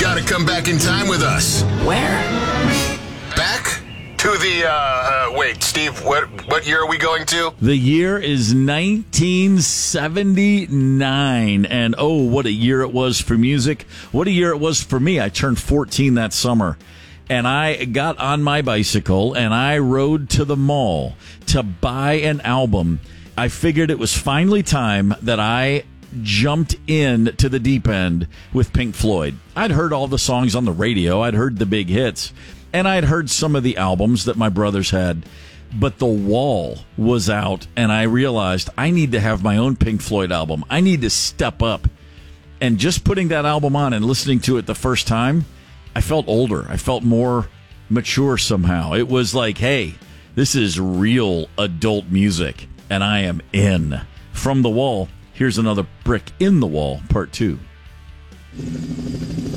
got to come back in time with us. Where? Back to the, wait, Steve, what year are we going to? The year is 1979, and oh, what a year it was for music. What a year it was for me. I turned 14 that summer, and I got on my bicycle, and I rode to the mall to buy an album. I figured it was finally time that I jumped in to the deep end with Pink Floyd. I'd heard all the songs on the radio. I'd heard the big hits. And I'd heard some of the albums that my brothers had, but The Wall was out, and I realized I need to have my own Pink Floyd album. I need to step up. And just putting that album on and listening to it the first time, I felt older. I felt more mature somehow. It was like, hey, this is real adult music, and I am in. From The Wall, here's another brick in the wall, part 2.